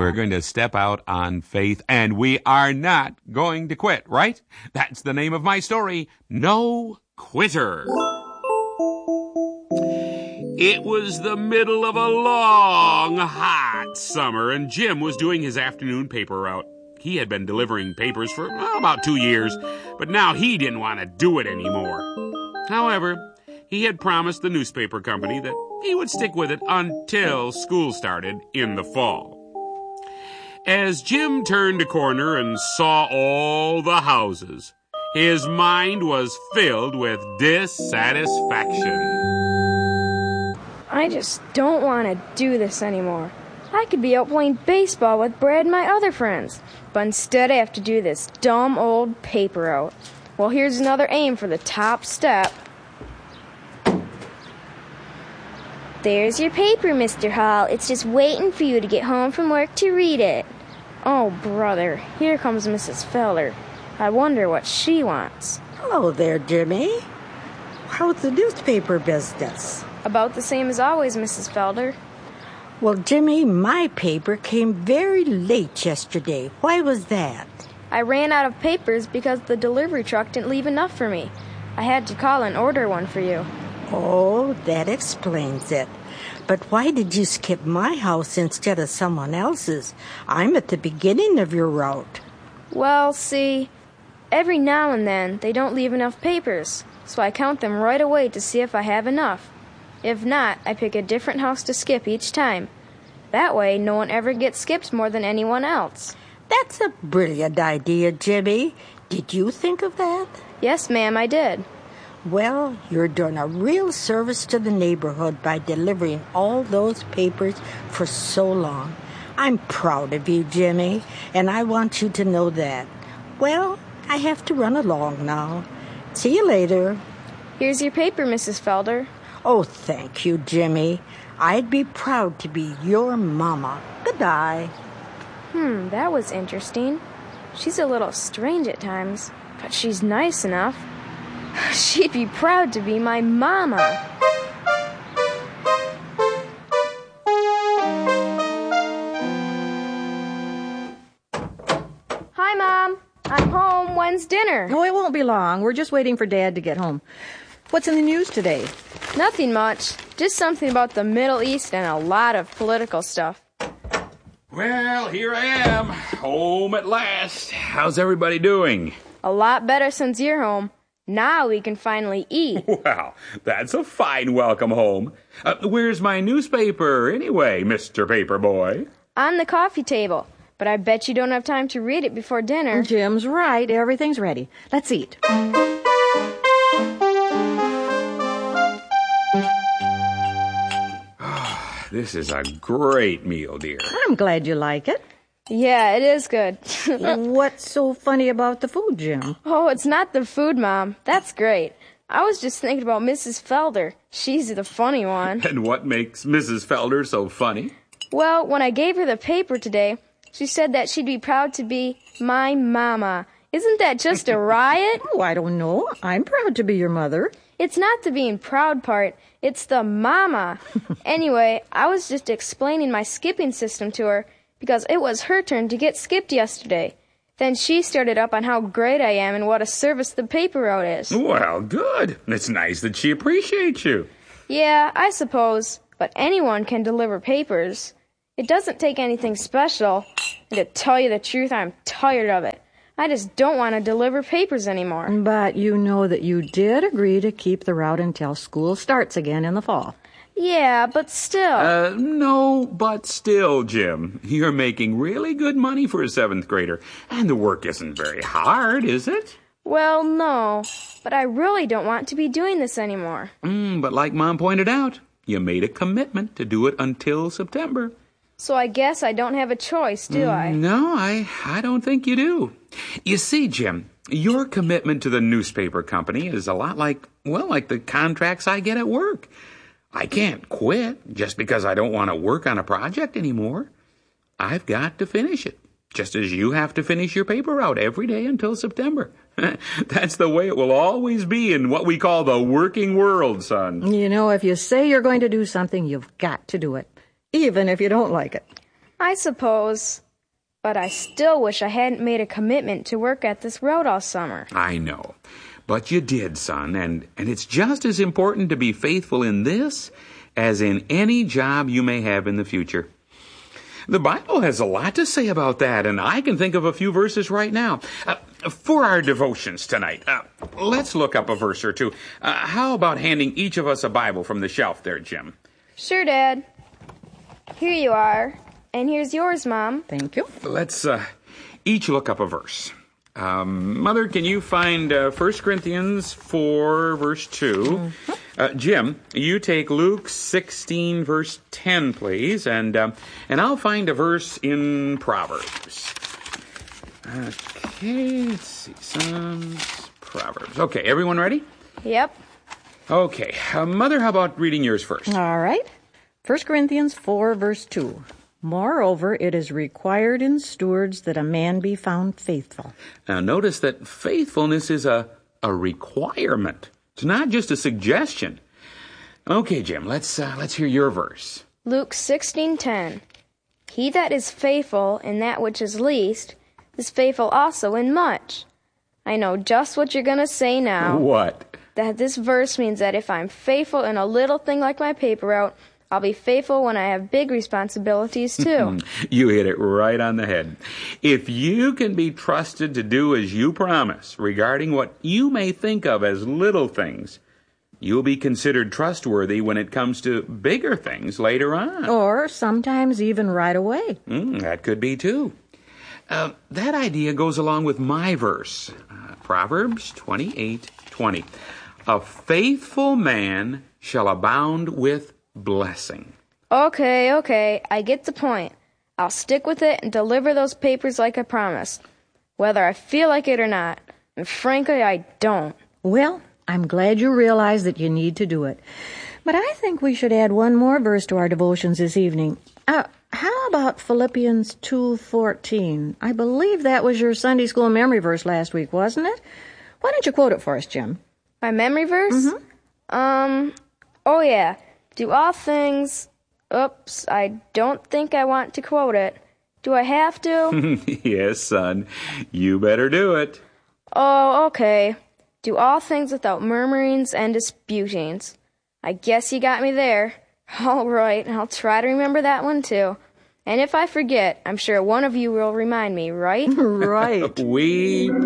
We're going to step out on faith, and we are not going to quit, right? That's the name of my story, No Quitter. It was the middle of a long, hot summer, and Jim was doing his afternoon paper route. He had been delivering papers for about 2 years, but now he didn't want to do it anymore. However, he had promised the newspaper company that he would stick with it until school started in the fall. As Jim turned a corner and saw all the houses, his mind was filled with dissatisfaction. I just don't want to do this anymore. I could be out playing baseball with Brad and my other friends, but instead I have to do this dumb old paper route. Well, here's another aim for the top step. There's your paper, Mr. Hall. It's just waiting for you to get home from work to read it. Oh, brother, here comes Mrs. Felder. I wonder what she wants. Hello there, Jimmy. How's the newspaper business? About the same as always, Mrs. Felder. Well, Jimmy, my paper came very late yesterday. Why was that? I ran out of papers because the delivery truck didn't leave enough for me. I had to call and order one for you. Oh, that explains it. But why did you skip my house instead of someone else's? I'm at the beginning of your route. Well, see, every now and then they don't leave enough papers, so I count them right away to see if I have enough. If not, I pick a different house to skip each time. That way, no one ever gets skipped more than anyone else. That's a brilliant idea, Jimmy. Did you think of that? Yes, ma'am, I did. Well, you're doing a real service to the neighborhood by delivering all those papers for so long. I'm proud of you, Jimmy, and I want you to know that. Well, I have to run along now. See you later. Here's your paper, Mrs. Felder. Oh, thank you, Jimmy. I'd be proud to be your mama. Goodbye. That was interesting. She's a little strange at times, but she's nice enough. She'd be proud to be my mama. Hi, Mom. I'm home. When's dinner? Oh, it won't be long. We're just waiting for Dad to get home. What's in the news today? Nothing much. Just something about the Middle East and a lot of political stuff. Well, here I am, home at last. How's everybody doing? A lot better since you're home. Now we can finally eat. Well, that's a fine welcome home. Where's my newspaper, anyway, Mr. Paperboy? On the coffee table. But I bet you don't have time to read it before dinner. Jim's right. Everything's ready. Let's eat. This is a great meal, dear. I'm glad you like it. Yeah, it is good. What's so funny about the food, Jim? Oh, it's not the food, Mom. That's great. I was just thinking about Mrs. Felder. She's the funny one. And what makes Mrs. Felder so funny? Well, when I gave her the paper today, she said that she'd be proud to be my mama. Isn't that just a riot? Oh, I don't know. I'm proud to be your mother. It's not the being proud part. It's the mama. Anyway, I was just explaining my skipping system to her because it was her turn to get skipped yesterday. Then she started up on how great I am and what a service the paper route is. Well, good. It's nice that she appreciates you. Yeah, I suppose. But anyone can deliver papers. It doesn't take anything special. And to tell you the truth, I'm tired of it. I just don't want to deliver papers anymore. But you know that you did agree to keep the route until school starts again in the fall. Yeah, but still. No, but still, Jim. You're making really good money for a 7th grader. And the work isn't very hard, is it? Well, no. But I really don't want to be doing this anymore. But like Mom pointed out, you made a commitment to do it until September. So I guess I don't have a choice, do I? No, I don't think you do. You see, Jim, your commitment to the newspaper company is a lot like the contracts I get at work. I can't quit just because I don't want to work on a project anymore. I've got to finish it, just as you have to finish your paper route every day until September. That's the way it will always be in what we call the working world, son. You know, if you say you're going to do something, you've got to do it, even if you don't like it. I suppose. But I still wish I hadn't made a commitment to work at this road all summer. I know. But you did, son, and it's just as important to be faithful in this as in any job you may have in the future. The Bible has a lot to say about that, and I can think of a few verses right now. For our devotions tonight, let's look up a verse or two. How about handing each of us a Bible from the shelf there, Jim? Sure, Dad. Here you are. And here's yours, Mom. Thank you. Let's each look up a verse. Mother, can you find 1 Corinthians 4, verse 2? Jim, you take Luke 16, verse 10, please, and I'll find a verse in Proverbs. Okay, let's see. Psalms, Proverbs. Okay, everyone ready? Yep. Okay. Mother, how about reading yours first? All right. 1 Corinthians 4, verse 2. Moreover, it is required in stewards that a man be found faithful. Now, notice that faithfulness is a requirement. It's not just a suggestion. Okay, Jim, let's hear your verse. Luke 16:10. He that is faithful in that which is least is faithful also in much. I know just what you're going to say now. What? That this verse means that if I'm faithful in a little thing like my paper route, I'll be faithful when I have big responsibilities, too. You hit it right on the head. If you can be trusted to do as you promise regarding what you may think of as little things, you'll be considered trustworthy when it comes to bigger things later on. Or sometimes even right away. That could be, too. That idea goes along with my verse, Proverbs 28:20. A faithful man shall abound with blessing. Okay, I get the point. I'll stick with it and deliver those papers like I promised, whether I feel like it or not. And frankly, I don't. Well, I'm glad you realize that you need to do it. But I think we should add one more verse to our devotions this evening. How about Philippians 2:14? I believe that was your Sunday school memory verse last week, wasn't it? Why don't you quote it for us, Jim? My memory verse? Oh yeah. Do all things... Oops, I don't think I want to quote it. Do I have to? Yes, son. You better do it. Oh, okay. Do all things without murmurings and disputings. I guess you got me there. All right, I'll try to remember that one too. And if I forget, I'm sure one of you will remind me, right? Right. We